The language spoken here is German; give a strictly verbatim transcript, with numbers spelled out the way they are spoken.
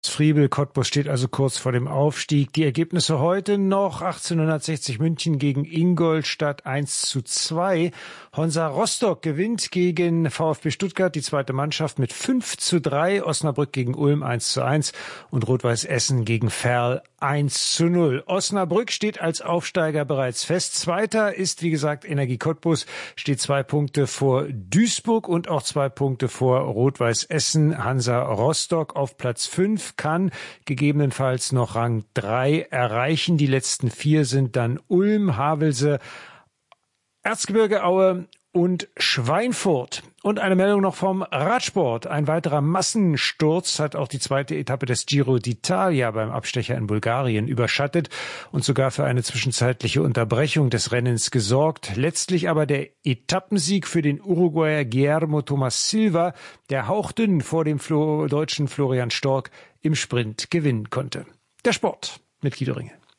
Friebel, Cottbus steht also kurz vor dem Aufstieg. Die Ergebnisse heute noch: achtzehnhundertsechzig München gegen Ingolstadt eins zu zwei. Hansa Rostock gewinnt gegen VfB Stuttgart, die zweite Mannschaft, mit fünf zu drei. Osnabrück gegen Ulm eins zu eins und Rot-Weiß Essen gegen Verl eins zu null. Osnabrück steht als Aufsteiger bereits fest. Zweiter ist, wie gesagt, Energie Cottbus, steht zwei Punkte vor Duisburg und auch zwei Punkte vor Rot-Weiß Essen. Hansa Rostock auf Platz fünf kann gegebenenfalls noch Rang drei erreichen. Die letzten vier sind dann Ulm, Havelse, Erzgebirge Aue und Schweinfurt. Und eine Meldung noch vom Radsport. Ein weiterer Massensturz hat auch die zweite Etappe des Giro d'Italia beim Abstecher in Bulgarien überschattet und sogar für eine zwischenzeitliche Unterbrechung des Rennens gesorgt. Letztlich aber der Etappensieg für den Uruguayer Guillermo Thomas Silva, der hauchdünn vor dem Flo- deutschen Florian Stork im Sprint gewinnen konnte. Der Sport mit Guido Ringel.